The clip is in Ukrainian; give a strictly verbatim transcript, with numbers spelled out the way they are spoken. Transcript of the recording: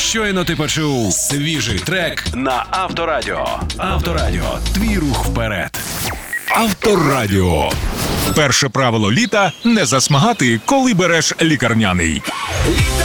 Щойно ти почув свіжий трек на Авторадіо. Авторадіо. Твій рух вперед. Авторадіо. Перше правило літа – не засмагати, коли береш лікарняний. Літо